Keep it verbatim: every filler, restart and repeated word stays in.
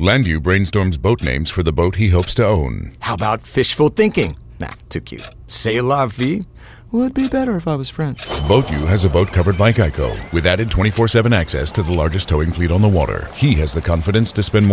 Landu brainstorms boat names for the boat he hopes to own. How about fishful thinking? Nah, too cute. C'est la vie? Would be better if I was French. BoatU has a boat covered by Geico with added twenty-four seven access to the largest towing fleet on the water. He has the confidence to spend more